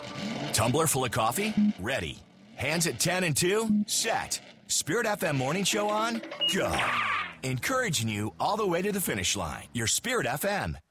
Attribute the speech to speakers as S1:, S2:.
S1: Tumbler full of coffee? Ready. Hands at 10 and 2? Set. Spirit FM morning show on? Go. Encouraging you all the way to the finish line. Your Spirit FM.